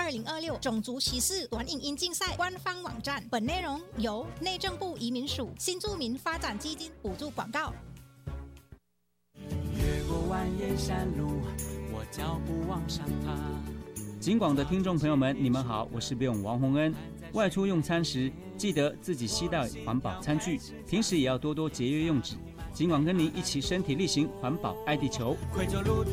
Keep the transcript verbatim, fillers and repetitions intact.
二零二六种族歧视短影音竞赛官方网站。本内容由内政部移民署新住民发展基金补助广告。 越过蜿蜒山路，我脚步往上爬。 警广的听众朋友们，你们好，我是别勇王洪恩。外出用餐时，记得自己携带环保餐具，平时也要多多节约用纸。警广跟您一起身体力行，环保爱地球。